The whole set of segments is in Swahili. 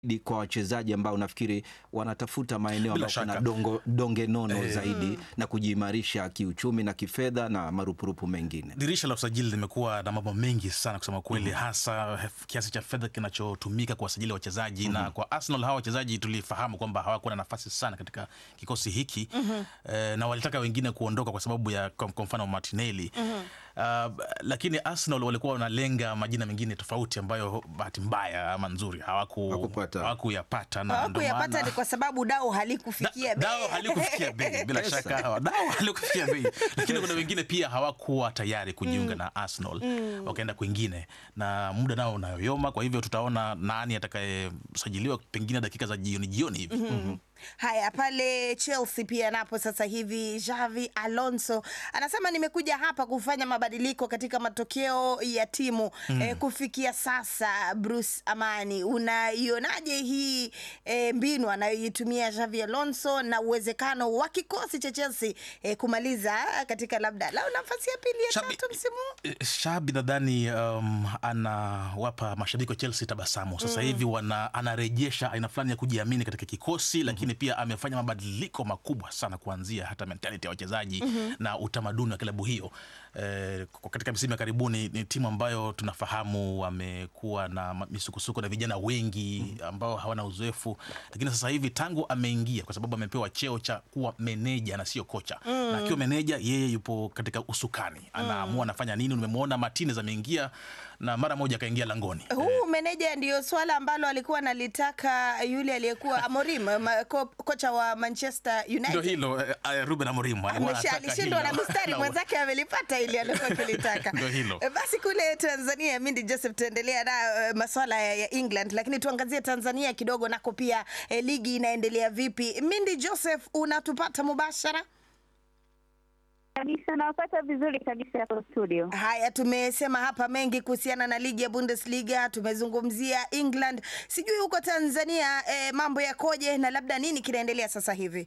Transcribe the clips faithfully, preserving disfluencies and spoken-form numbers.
kwa wachezaji ambao nafikiri wanatafuta maeneo ambayo kuna dongo donge nono eh, zaidi mm. na kujiimarisha kiuchumi na kifedha na marupurupu mengine. Dirisha la usajili limekuwa na mambo mengi sana kusema kweli, mm. hasa kiasi cha fedha kinachotumika kwa wasajili wachezaji, mm -hmm. na kwa Arsenal hawa wachezaji tulifahamu kwamba hawakuwa na nafasi sana katika kikosi hiki, mm -hmm. eh, na walitaka wengine kuondoka kwa sababu ya kwa mfano Martinelli. mm -hmm. Uh, lakini Arsenal walikuwa wanalenga majina mengine tofauti ambayo bahati mbaya ama nzuri hawaku hawakuyapata, na ndio maana ni kwa sababu dao halikufikia bei. Dao halikufikia bei bila shaka, dao halikufikia bei. Lakini kuna wengine pia hawakuwa tayari kujiunga mm. na Arsenal, mm. wakaenda kwingine, na muda nao unayoyoma. Kwa hivyo tutaona nani atakayesajiliwa pengine dakika za jioni jioni hivi. mm -hmm. mm -hmm. Haya, pale Chelsea pia napo sasa hivi Xabi Alonso anasema nimekuja hapa kufanya mabadiliko katika matokeo ya timu. mm. eh, kufikia sasa. Bruce Amani, unaionaje hii eh, mbinu anayoitumia Xabi Alonso na uwezekano wa kikosi cha Chelsea eh, kumaliza katika labda lao nafasi ya pili ya tatu msimu? Xabi nadhani um, anawapa mashabiki wa Chelsea tabasamu sasa hivi. mm. wana anarejesha aina fulani ya kujiamini katika kikosi, lakini pia amefanya mabadiliko makubwa sana kuanzia hata mentality ya wachezaji, mm -hmm. na utamaduni wa klabu hiyo. E, katika msimu ya karibuni ni timu ambayo tunafahamu wamekuwa na misukusuko na vijana wengi ambao hawana uzoefu, lakini sasa hivi tangu ameingia, kwa sababu amepewa cheo cha kuwa meneja na sio kocha, mm -hmm. na akiwa meneja yeye yupo katika usukani, anaamua anafanya nini. Nimemuona Martinez ameingia na mara moja akaingia langoni. Huu meneja ndio swala ambalo alikuwa analitaka yule aliyekuwa Amorim, ko, kocha wa Manchester United. Ndio hilo, uh, Ruben Amorim alishindwa na mstari mwenzake amelipata ili alikuwa kilitaka. Ndio hilo. Basi kule Tanzania, Mindi Joseph, tuendelea na uh, masuala ya, ya England, lakini tuangazie Tanzania kidogo nako pia. Eh, ligi inaendelea vipi? Mindi Joseph, unatupata mubashara? Kabisa, nawapata vizuri kabisa hapo studio. Haya, tumesema hapa mengi kuhusiana na ligi ya Bundesliga, tumezungumzia England. Sijui huko Tanzania eh, mambo yakoje na labda nini kinaendelea sasa hivi?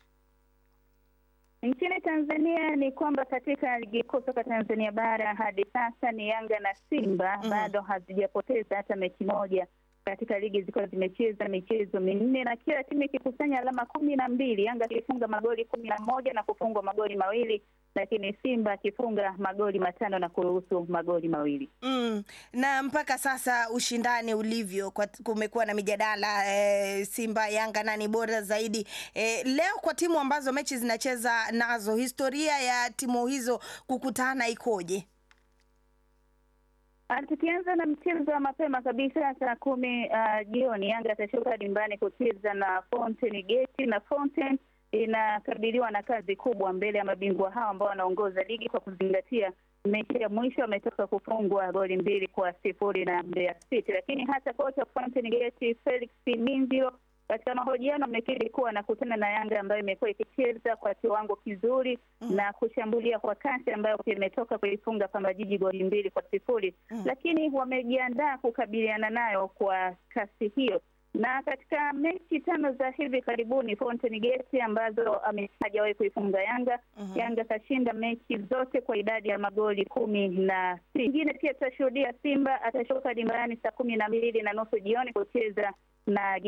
Nchini Tanzania ni kwamba katika ligi kuu soka Tanzania bara hadi sasa ni Yanga na Simba, mm -hmm. bado hazijapoteza hata mechi moja katika ligi, ziko zimecheza michezo minne na kila timu ikikusanya alama kumi na mbili. Yanga akifunga magoli kumi na moja na kufungwa magoli mawili, lakini Simba akifunga magoli matano na kuruhusu magoli mawili. Mm. Na mpaka sasa ushindani ulivyo, kwa kumekuwa na mijadala e, Simba Yanga nani bora zaidi. E, leo kwa timu ambazo mechi zinacheza nazo, historia ya timu hizo kukutana ikoje? Tukianza na mchezo wa mapema kabisa saa kumi uh, jioni, Yanga atashuka dimbani kucheza na Fountain Gate, na Fountain inakabiliwa na kazi kubwa mbele ya mabingwa hao ambao wanaongoza ligi, kwa kuzingatia mechi ya mwisho ametoka kufungwa goli mbili kwa sifuri na Mbeya City. Lakini hata kocha Fountain Gate Felix Minziro katika mahojiano amekiri kuwa anakutana na Yanga ambayo imekuwa ikicheza kwa kiwango kizuri, mm. na kushambulia kwa kasi ambayo imetoka kuifunga Pamba Jiji goli mbili kwa sifuri, mm. lakini wamejiandaa kukabiliana nayo kwa kasi hiyo. Na katika mechi tano za hivi karibuni Fountain Gate ambazo hajawahi kuifunga Yanga, mm -hmm. Yanga kashinda mechi zote kwa idadi ya magoli kumi na nyingine. Pia tutashuhudia Simba atashuka dimbani saa kumi na mbili na nusu jioni kucheza na